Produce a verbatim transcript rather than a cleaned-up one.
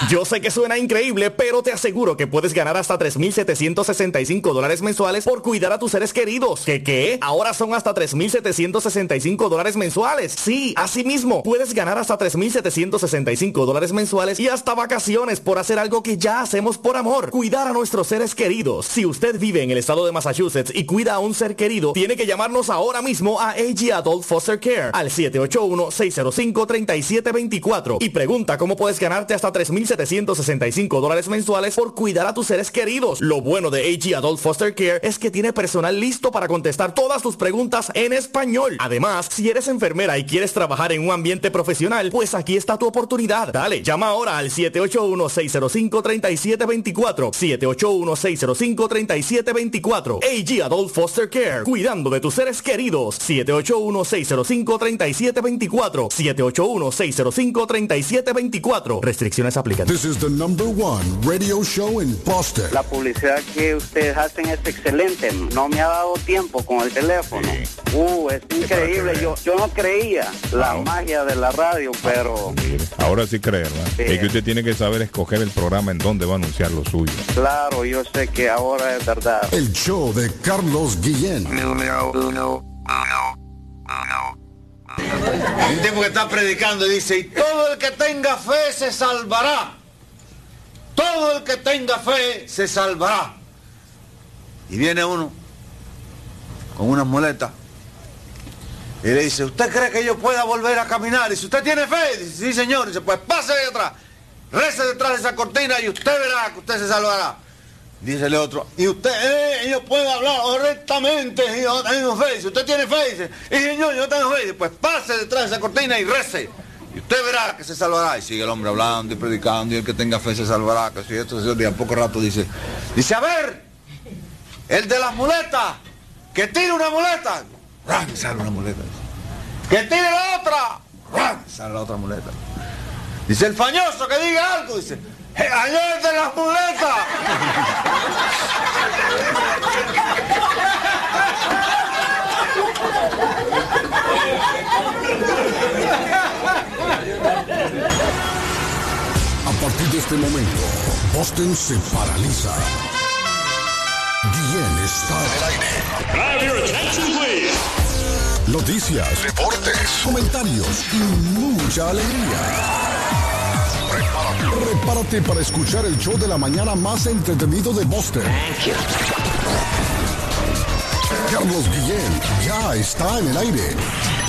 Yo sé que suena increíble, pero te aseguro que puedes ganar hasta tres mil setecientos sesenta y cinco dólares mensuales por cuidar a tus seres queridos. ¿Qué qué? Ahora son hasta tres mil setecientos sesenta y cinco dólares mensuales. Sí, así mismo. Puedes ganar hasta tres mil setecientos sesenta y cinco dólares mensuales y hasta vacaciones por hacer algo que ya hacemos por amor. Cuidar a nuestros seres queridos. Si usted vive en el estado de Massachusetts y cuida a un ser querido, tiene que llamarnos ahora mismo a A G Adult Foster Care al siete ocho uno, seis cero cinco, tres siete dos cuatro y pregunta cómo puedes ganarte hasta tres mil setecientos sesenta y cinco dólares mensuales por cuidar a tus seres queridos. Lo bueno de A G Adult Foster Care es que tiene personal listo para contestar todas tus preguntas en español. Además, si eres enfermera y quieres trabajar en un ambiente profesional, pues aquí está tu oportunidad. Dale, llama ahora al siete ocho uno, seis cero cinco, tres siete dos cuatro, siete ocho uno, seis cero cinco, tres siete dos cuatro. A G Adult Foster Care, cuidando de tus seres queridos. siete ocho uno, seis cero cinco, tres siete dos cuatro, siete ocho uno, seis cero cinco, tres siete dos cuatro. Restricciones aplican. This is the number one radio show in Boston. La publicidad que ustedes hacen es excelente. No me ha dado tiempo con el teléfono. Sí. Uh, es increíble. Yo, yo no creía la no. magia de la radio, pero... Ahora sí creo, ¿verdad? Sí. Es que usted tiene que saber escoger el programa en donde va a anunciar lo suyo. Claro, yo sé que ahora es verdad. El show de Carlos Guillén. Número uno, uno, uno. Un tipo que está predicando y dice, y todo el que tenga fe se salvará. Todo el que tenga fe se salvará. Y viene uno con una muleta y le dice, ¿usted cree que yo pueda volver a caminar? Y si usted tiene fe, dice, sí señor. Y dice, pues pase de atrás, rece detrás de esa cortina y usted verá que usted se salvará. Dice el otro, y usted, eh, yo puedo hablar correctamente, y yo tengo fe. Si usted tiene fe, dice, y señor, yo tengo fe. Dice, pues pase detrás de esa cortina y rece. Y usted verá que se salvará. Y sigue el hombre hablando y predicando, y el que tenga fe se salvará. Que si esto, y a poco rato dice, dice, a ver, el de las muletas, que tire una muleta. ¡Ran! Sale una muleta. Que tire la otra. ¡Ran! Sale la otra muleta. Dice el fañoso que diga algo, dice, ¡ayer de las muletas! A partir de este momento, Boston se paraliza. Guillén está en el aire. Have your attention, please. Noticias, deportes, comentarios y mucha alegría. Prepárate. Prepárate para escuchar el show de la mañana más entretenido de Boston. Carlos Guillén ya está en el aire.